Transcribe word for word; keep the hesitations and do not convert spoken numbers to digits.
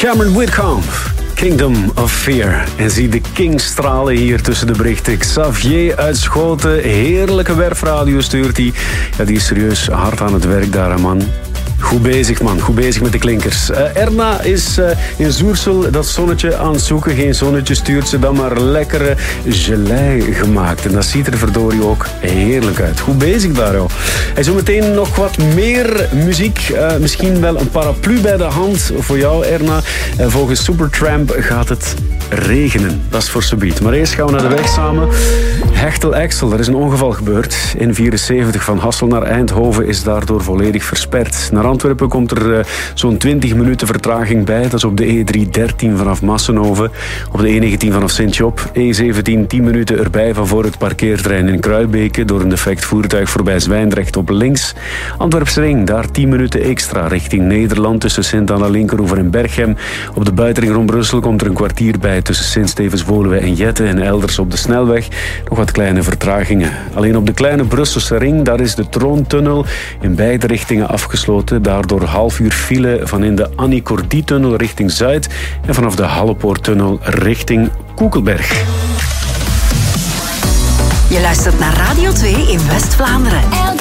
Cameron Whitcomb, Kingdom of Fear. En zie de king stralen hier tussen de berichten. Xavier uit Schoten, heerlijke werfradio stuurt hij. Ja, die is serieus hard aan het werk daar, man. Goed bezig, man. Goed bezig met de klinkers. Uh, Erna is uh, in Zoersel dat zonnetje aan het zoeken. Geen zonnetje, stuurt ze dan maar lekkere gelei gemaakt. En dat ziet er verdorie ook heerlijk uit. Goed bezig daar, joh. En zometeen nog wat meer muziek. Uh, misschien wel een paraplu bij de hand voor jou, Erna. Uh, volgens Supertramp gaat het regenen. Dat is voor subiet. Maar eerst gaan we naar de weg samen. Hechtel Exel, er is een ongeval gebeurd. N vierenzeventig van Hassel naar Eindhoven is daardoor volledig versperd. Naar Antwerpen komt er uh, zo'n twintig minuten vertraging bij. Dat is op de E driehonderddertien vanaf Massenhoven. Op de E negentien vanaf Sint-Job. E zeventien tien minuten erbij van voor het parkeerterrein in Kruibeke. Door een defect voertuig voorbij Zwijndrecht op links. Antwerpse ring, daar tien minuten extra richting Nederland. Tussen Sint-Anna, Linkeroever en Berchem. Op de buitenring rond Brussel komt er een kwartier bij. Tussen Sint-Stevens-Woluwe en Jette. En elders op de snelweg nog wat kleine vertragingen. Alleen op de kleine Brusselse ring, daar is de Troontunnel in beide richtingen afgesloten. Daardoor half uur file van in de Annie Cordy-tunnel richting Zuid en vanaf de Hallepoorttunnel richting Koekelberg. Je luistert naar Radio twee in West-Vlaanderen.